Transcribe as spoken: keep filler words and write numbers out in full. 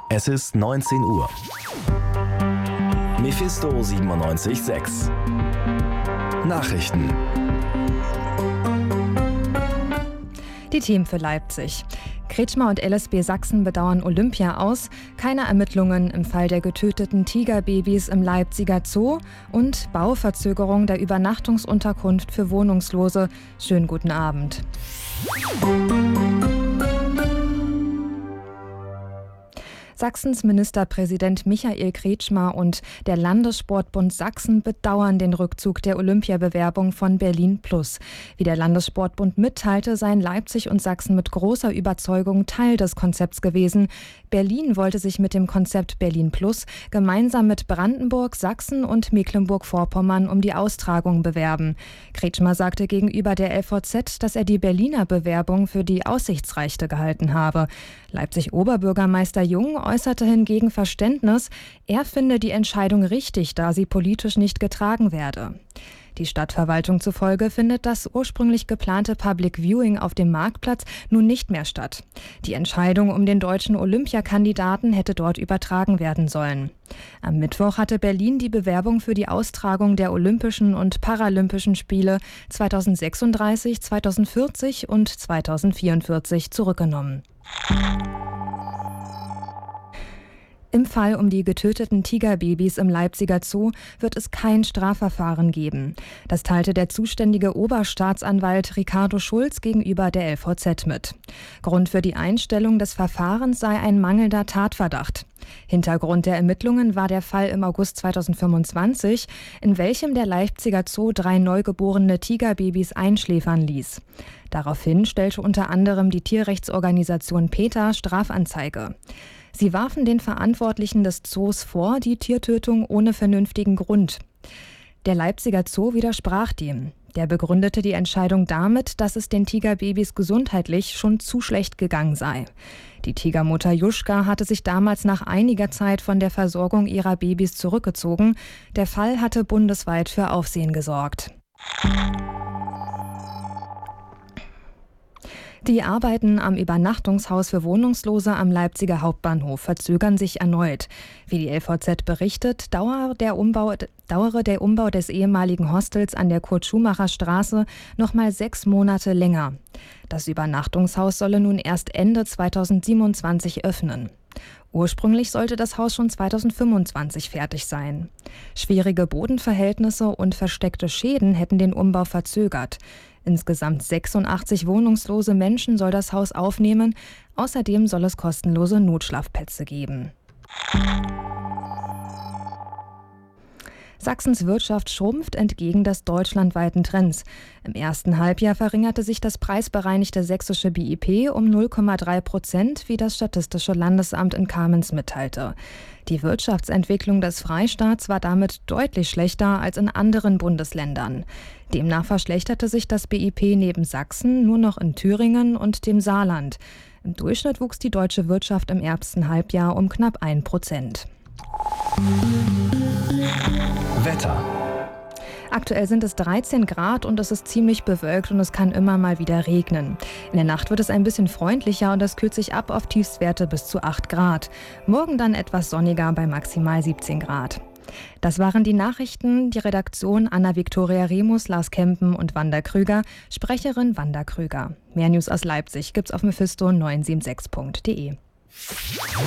Es ist neunzehn Uhr. Mephisto siebenundneunzig Komma sechs. Nachrichten. Die Themen für Leipzig. Kretschmer und L S B Sachsen bedauern Olympia aus, keine Ermittlungen im Fall der getöteten Tigerbabys im Leipziger Zoo und Bauverzögerung der Übernachtungsunterkunft für Wohnungslose. Schönen guten Abend. Sachsens Ministerpräsident Michael Kretschmer und der Landessportbund Sachsen bedauern den Rückzug der Olympiabewerbung von Berlin Plus. Wie der Landessportbund mitteilte, seien Leipzig und Sachsen mit großer Überzeugung Teil des Konzepts gewesen. Berlin wollte sich mit dem Konzept Berlin Plus gemeinsam mit Brandenburg, Sachsen und Mecklenburg-Vorpommern um die Austragung bewerben. Kretschmer sagte gegenüber der L V Z, dass er die Berliner Bewerbung für die aussichtsreichste gehalten habe. Leipzig-Oberbürgermeister Jung äußerte hingegen Verständnis. Er finde die Entscheidung richtig, da sie politisch nicht getragen werde. Die Stadtverwaltung zufolge findet das ursprünglich geplante Public Viewing auf dem Marktplatz nun nicht mehr statt. Die Entscheidung um den deutschen Olympiakandidaten hätte dort übertragen werden sollen. Am Mittwoch hatte Berlin die Bewerbung für die Austragung der Olympischen und Paralympischen Spiele zweitausendsechsunddreißig, zweitausendvierzig und zweitausendvierundvierzig zurückgenommen. Im Fall um die getöteten Tigerbabys im Leipziger Zoo wird es kein Strafverfahren geben. Das teilte der zuständige Oberstaatsanwalt Ricardo Schulz gegenüber der L V Z mit. Grund für die Einstellung des Verfahrens sei ein mangelnder Tatverdacht. Hintergrund der Ermittlungen war der Fall im August zweitausendfünfundzwanzig, in welchem der Leipziger Zoo drei neugeborene Tigerbabys einschläfern ließ. Daraufhin stellte unter anderem die Tierrechtsorganisation PETA Strafanzeige. Sie warfen den Verantwortlichen des Zoos vor, die Tiertötung ohne vernünftigen Grund. Der Leipziger Zoo widersprach dem. Der begründete die Entscheidung damit, dass es den Tigerbabys gesundheitlich schon zu schlecht gegangen sei. Die Tigermutter Juschka hatte sich damals nach einiger Zeit von der Versorgung ihrer Babys zurückgezogen. Der Fall hatte bundesweit für Aufsehen gesorgt. Die Arbeiten am Übernachtungshaus für Wohnungslose am Leipziger Hauptbahnhof verzögern sich erneut. Wie die L V Z berichtet, dauere der Umbau, dauere der Umbau des ehemaligen Hostels an der Kurt-Schumacher-Straße noch mal sechs Monate länger. Das Übernachtungshaus solle nun erst Ende zweitausendsiebenundzwanzig öffnen. Ursprünglich sollte das Haus schon zweitausendfünfundzwanzig fertig sein. Schwierige Bodenverhältnisse und versteckte Schäden hätten den Umbau verzögert. Insgesamt sechsundachtzig wohnungslose Menschen soll das Haus aufnehmen. Außerdem soll es kostenlose Notschlafplätze geben. Sachsens Wirtschaft schrumpft entgegen des deutschlandweiten Trends. Im ersten Halbjahr verringerte sich das preisbereinigte sächsische B I P um null Komma drei Prozent, wie das Statistische Landesamt in Kamenz mitteilte. Die Wirtschaftsentwicklung des Freistaats war damit deutlich schlechter als in anderen Bundesländern. Demnach verschlechterte sich das B I P neben Sachsen nur noch in Thüringen und dem Saarland. Im Durchschnitt wuchs die deutsche Wirtschaft im ersten Halbjahr um knapp ein Prozent. Wetter. Aktuell sind es dreizehn Grad und es ist ziemlich bewölkt und es kann immer mal wieder regnen. In der Nacht wird es ein bisschen freundlicher und es kühlt sich ab auf Tiefstwerte bis zu acht Grad. Morgen dann etwas sonniger bei maximal siebzehn Grad. Das waren die Nachrichten, die Redaktion Anna-Viktoria Remus, Lars Kempen und Wanda Krüger, Sprecherin Wanda Krüger. Mehr News aus Leipzig gibt's auf mephisto neun sieben sechs punkt de.